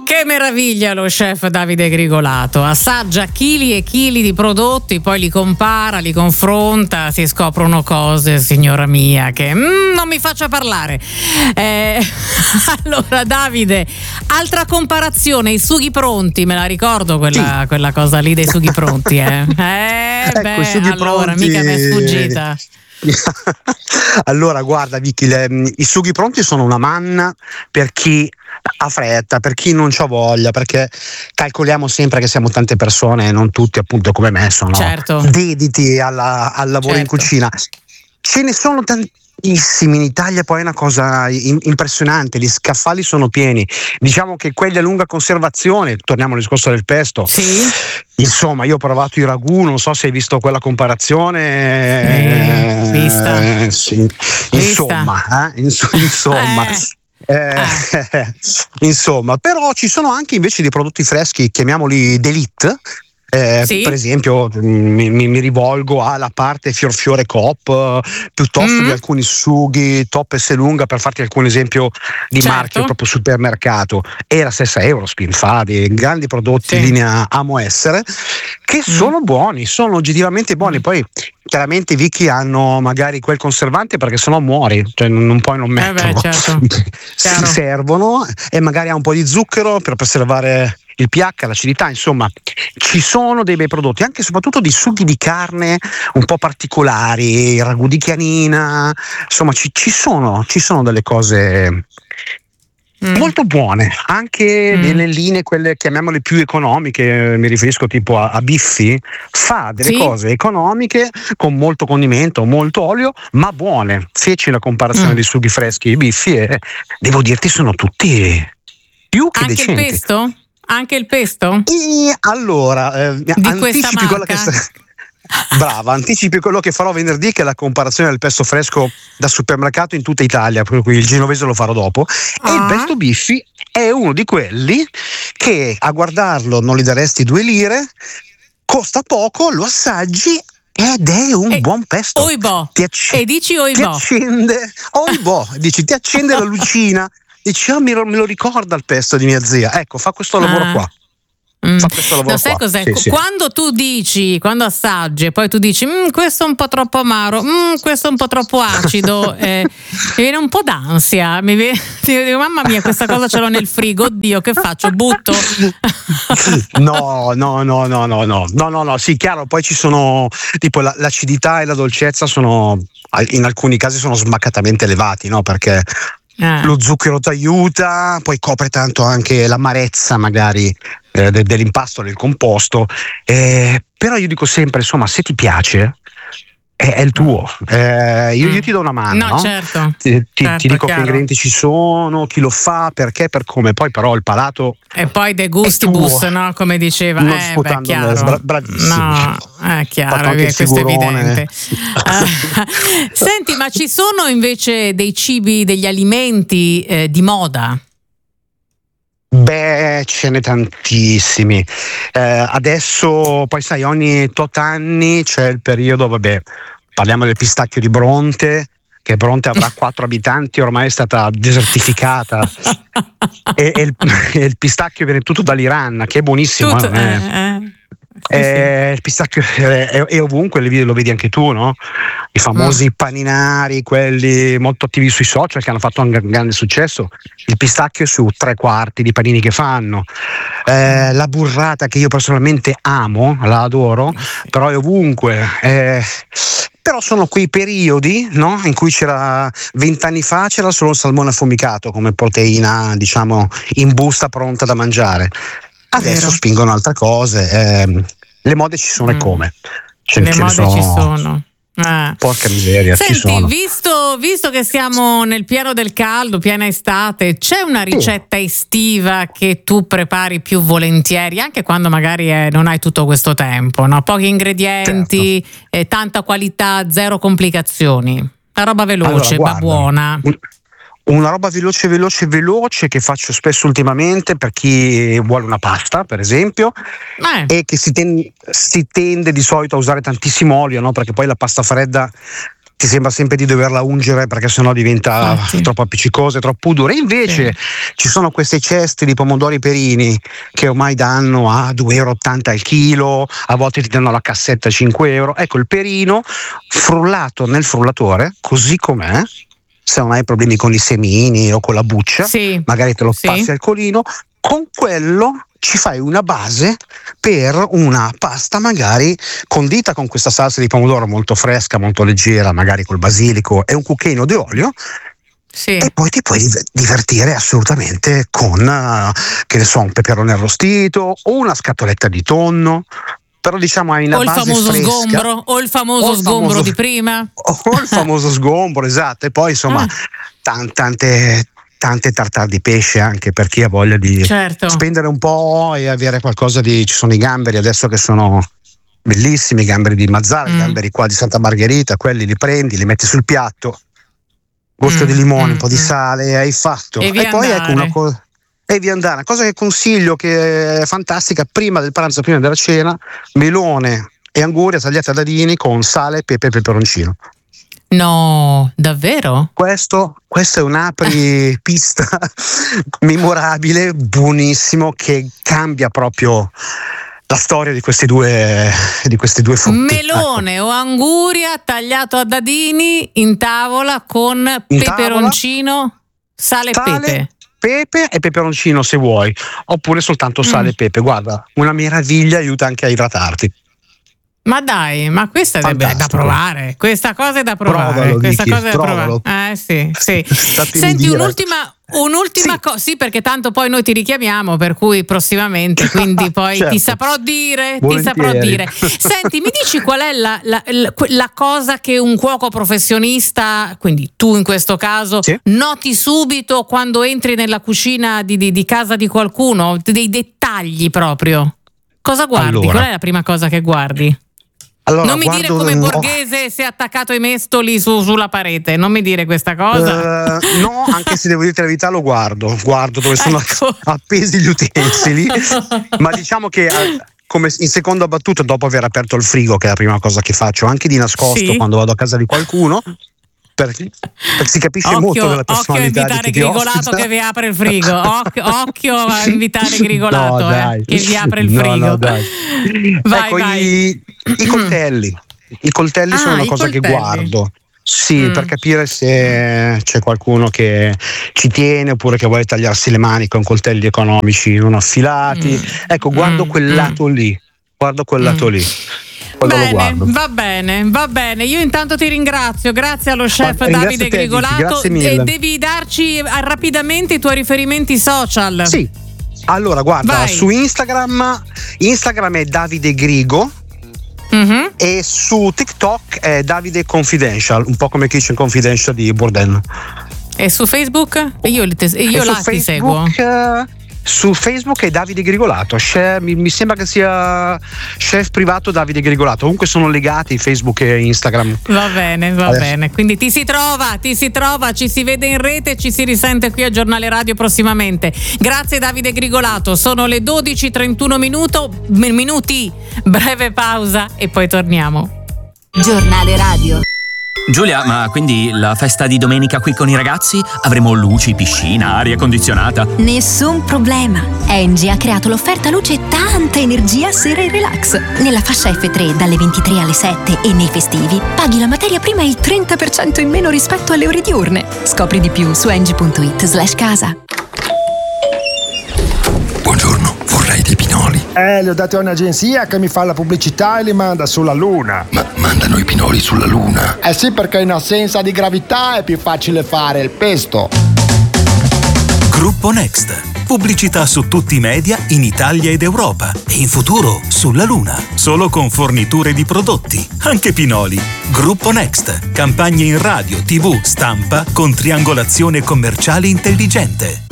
Che meraviglia lo chef Davide Grigolato, assaggia chili e chili di prodotti, poi li compara, li confronta, si scoprono cose, signora mia, che non mi faccia parlare. Allora Davide, altra comparazione, i sughi pronti, me la ricordo quella cosa lì dei sughi pronti, Ecco, i sughi allora pronti. mica mi è sfuggita. Allora guarda Vicky, i sughi pronti sono una manna per chi ha fretta, per chi non c'ha voglia, perché calcoliamo sempre che siamo tante persone e non tutti appunto come me sono Certo. dediti al lavoro in Certo. cucina. Ce ne sono tantissimi in Italia, poi è una cosa impressionante, gli scaffali sono pieni. Diciamo che quelli a lunga conservazione, torniamo al discorso del pesto, Sì. insomma io ho provato i ragù, non so se hai visto quella comparazione. Sì, vista. Sì. Insomma, insomma, però ci sono anche invece dei prodotti freschi, chiamiamoli d'élite. Sì. Per esempio mi rivolgo alla parte fior Coop, piuttosto di alcuni sughi Top e Selunga, per farti alcun esempio di Certo. marchio proprio supermercato, e la stessa Eurospin fa dei grandi prodotti Sì. linea Amo Essere che sono buoni, sono oggettivamente buoni. Poi chiaramente Vicky hanno magari quel conservante perché sennò muori, cioè non puoi non metterlo. Certo. Chiaro. Servono, e magari ha un po' di zucchero per preservare il pH, l'acidità, insomma ci sono dei bei prodotti, anche e soprattutto di sughi di carne un po' particolari, il ragù di chianina, insomma ci sono delle cose molto buone, anche nelle linee quelle chiamiamole più economiche, mi riferisco tipo a Biffi, fa delle Sì. cose economiche con molto condimento, molto olio, ma buone. Feci la comparazione dei sughi freschi e Biffi e devo dirti sono tutti più che Anche il decenti. pesto? Anche il pesto? E allora, Di questa anticipi quello marca? Brava, anticipi quello che farò venerdì, che è la comparazione del pesto fresco da supermercato in tutta Italia, per cui il genovese lo farò dopo. E il pesto Biffi è uno di quelli che a guardarlo non gli daresti 2 lire, costa poco, lo assaggi ed è un buon pesto. Oibò. Ti E dici ti oibò. accende, ti accende la lucina. Dici, me lo ricorda il pesto di mia zia. Ecco, fa questo lavoro qua. Fa questo lavoro No, sai qua. cos'è? Sì, sì. Quando tu dici, quando assaggi e poi tu dici questo è un po' troppo amaro, questo è un po' troppo acido, mi viene un po' d'ansia, mi dico mamma mia, questa cosa ce l'ho nel frigo, oddio, che faccio? Butto? No, sì, chiaro, poi ci sono tipo l'acidità e la dolcezza sono in alcuni casi sono smaccatamente elevati, no? Perché lo zucchero ti aiuta, poi copre tanto anche l'amarezza magari dell'impasto, del composto, però io dico sempre, insomma, se ti piace è il tuo, io ti do una mano, No, no? certo. Ti Certo, dico che chiaro. ingredienti ci sono, chi lo fa, perché, per come, poi però il palato E poi de gustibus, tuo. no? Come diceva. Non Beh, sputando chiaro. me, bravissimo. No, è chiaro, Fatto anche il questo è figurone. evidente. Senti, ma ci sono invece dei cibi, degli alimenti di moda? Beh, ce n'è tantissimi. Adesso, poi sai, ogni tot anni c'è il periodo, vabbè, parliamo del pistacchio di Bronte, che Bronte avrà 4 abitanti, ormai è stata desertificata. e il pistacchio viene tutto dall'Iran, che è buonissimo. Tutto, Il pistacchio è ovunque, lo vedi anche tu, no? I famosi paninari, quelli molto attivi sui social, che hanno fatto un grande successo. Il pistacchio è su 3/4 di panini che fanno. La burrata, che io personalmente amo, la adoro, però è ovunque. Però sono quei periodi, no? In cui 20 anni fa c'era solo il salmone affumicato come proteina, diciamo, in busta pronta da mangiare. Adesso Vero. spingono altre cose, le mode ci sono e come. Le mode ci sono. Porca miseria, Senti, ci sono. visto che siamo nel pieno del caldo, piena estate, c'è una ricetta estiva che tu prepari più volentieri, anche quando magari non hai tutto questo tempo, no? Pochi ingredienti, tanta qualità, zero complicazioni. Una roba veloce, Allora, ma guarda, buona. Una roba veloce che faccio spesso ultimamente per chi vuole una pasta, per esempio, e che si tende di solito a usare tantissimo olio, no? Perché poi la pasta fredda ti sembra sempre di doverla ungere perché sennò diventa troppo appiccicosa e troppo dura. Invece ci sono questi cesti di pomodori perini che ormai danno a 2,80 € al chilo, a volte ti danno la cassetta a 5 €. Ecco, il perino frullato nel frullatore, così com'è, se non hai problemi con i semini o con la buccia, magari te lo passi al colino, con quello ci fai una base per una pasta magari condita con questa salsa di pomodoro molto fresca, molto leggera, magari col basilico e un cucchiaino di olio. E poi ti puoi divertire assolutamente con che ne so, un peperone arrostito o una scatoletta di tonno. Però diciamo hai una base fresca, o il famoso sgombro di prima, o il famoso sgombro, esatto. E poi insomma tante tartare di pesce, anche per chi ha voglia di spendere un po' e avere qualcosa di. Ci sono i gamberi adesso che sono bellissimi, i gamberi di Mazara, i gamberi qua di Santa Margherita, quelli li prendi, li metti sul piatto, goccio di limone, un po' di sale, hai fatto. E poi ecco una cosa. E via andare, una cosa che consiglio, che è fantastica, prima del pranzo, prima della cena: melone e anguria tagliate a dadini con sale, pepe e peperoncino. No, davvero? Questo è un apripista memorabile, buonissimo, che cambia proprio la storia di questi due frutti. Melone o anguria tagliato a dadini in tavola con peperoncino, sale e pepe e peperoncino se vuoi, oppure soltanto sale e pepe. Guarda, una meraviglia, aiuta anche a idratarti. Ma dai, ma questa è da provare. Questa cosa è da provare. Sì. Senti, un'ultima cosa, sì, perché tanto poi noi ti richiamiamo, per cui prossimamente, quindi poi ti saprò dire. Senti, mi dici qual è la cosa che un cuoco professionista, quindi tu in questo caso, noti subito quando entri nella cucina di casa di qualcuno, dei dettagli proprio? Cosa guardi? Allora, qual è la prima cosa che guardi? Allora, non mi dire come Borghese si è attaccato ai mestoli sulla parete, non mi dire questa cosa. No, anche se devo dirti la verità, lo guardo dove sono appesi gli utensili, ma diciamo che come in seconda battuta, dopo aver aperto il frigo, che è la prima cosa che faccio, anche di nascosto quando vado a casa di qualcuno, perché si capisce molto della personalità. Occhio a invitare Grigolato che vi apre il frigo. Occhio a invitare Grigolato che vi apre il frigo. No, dai. Vai. I coltelli. I coltelli sono una cosa che guardo. Sì, per capire se c'è qualcuno che ci tiene oppure che vuole tagliarsi le mani con coltelli economici non affilati. Ecco, guardo quel lato lì. Va bene. Io intanto ti ringrazio. Grazie allo chef Davide Grigolato. E devi darci rapidamente i tuoi riferimenti social. Sì. Allora, guarda, su Instagram è Davide Grigo. E su TikTok è Davide Confidential, un po' come Kitchen Confidential di Bourdain. E su Facebook? Io ti seguo. Su Facebook è Davide Grigolato, mi sembra che sia chef privato Davide Grigolato. Comunque sono legati Facebook e Instagram. Va bene. Quindi ti si trova, ci si vede in rete, ci si risente qui a Giornale Radio prossimamente. Grazie Davide Grigolato, sono le 12:31 minuti, breve pausa e poi torniamo. Giornale Radio. Giulia, ma quindi la festa di domenica qui con i ragazzi? Avremo luci, piscina, aria condizionata? Nessun problema. Engie ha creato l'offerta luce e tanta energia sera e relax. Nella fascia F3 dalle 23 alle 7 e nei festivi paghi la materia prima il 30% in meno rispetto alle ore diurne. Scopri di più su engie.it/casa. Buongiorno, vorrei dei pinoli. Li ho dati a un'agenzia che mi fa la pubblicità e li manda sulla Luna. Ma mandano i pinoli sulla Luna? Sì, perché in assenza di gravità è più facile fare il pesto. Gruppo Next. Pubblicità su tutti i media in Italia ed Europa. E in futuro sulla Luna. Solo con forniture di prodotti. Anche pinoli. Gruppo Next. Campagne in radio, TV, stampa con triangolazione commerciale intelligente.